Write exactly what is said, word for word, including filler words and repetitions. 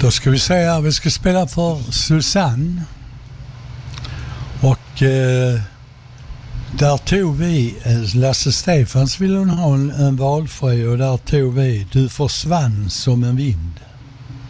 Då ska vi säga att vi ska spela för Susanne. Och eh, där tog vi eh, Lasse Stefans ville hon ha en, en valfri, och där tog vi Du försvann som en vind.